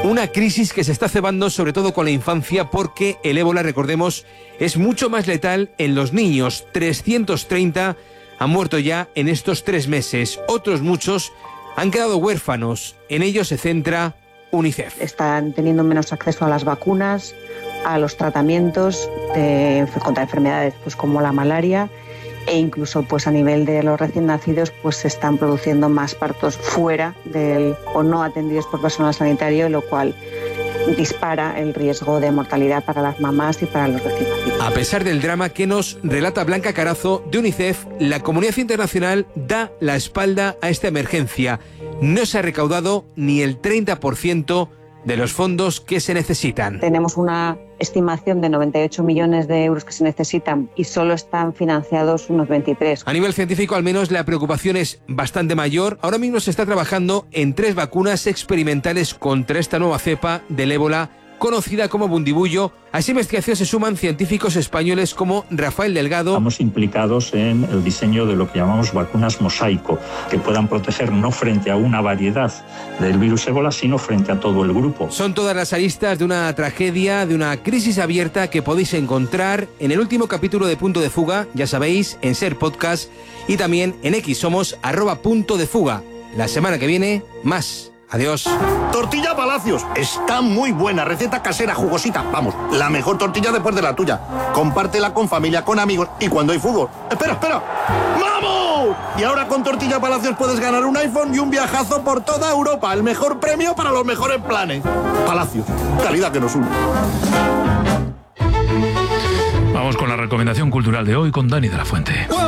Una crisis que se está cebando sobre todo con la infancia porque el ébola, recordemos, es mucho más letal en los niños. 330 han muerto ya en estos 3 meses. Otros muchos han quedado huérfanos. En ello se centra UNICEF. Están teniendo menos acceso a las vacunas, a los tratamientos contra enfermedades pues como la malaria, e incluso pues a nivel de los recién nacidos pues se están produciendo más partos fuera o no atendidos por personal sanitario, lo cual dispara el riesgo de mortalidad para las mamás y para los recién nacidos. A pesar del drama que nos relata Blanca Carazo de UNICEF, la comunidad internacional da la espalda a esta emergencia. No se ha recaudado ni el 30% de los fondos que se necesitan. Tenemos una estimación de 98 millones de euros que se necesitan y solo están financiados unos 23. A nivel científico, al menos, la preocupación es bastante mayor. Ahora mismo se está trabajando en 3 vacunas experimentales contra esta nueva cepa del ébola, conocida como bundibullo. A esa investigación se suman científicos españoles como Rafael Delgado. Estamos implicados en el diseño de lo que llamamos vacunas mosaico, que puedan proteger no frente a una variedad del virus ébola, sino frente a todo el grupo. Son todas las aristas de una tragedia, de una crisis abierta que podéis encontrar en el último capítulo de Punto de Fuga, ya sabéis, en Ser Podcast y también en X somos @puntodefuga. La semana que viene, más. Adiós. Tortilla Palacios. Está muy buena. Receta casera, jugosita. Vamos, la mejor tortilla después de la tuya. Compártela con familia, con amigos y cuando hay fútbol. ¡Espera! ¡Vamos! Y ahora con Tortilla Palacios puedes ganar un iPhone y un viajazo por toda Europa. El mejor premio para los mejores planes. Palacios. Calidad que nos une. Vamos con la recomendación cultural de hoy con Dani de la Fuente.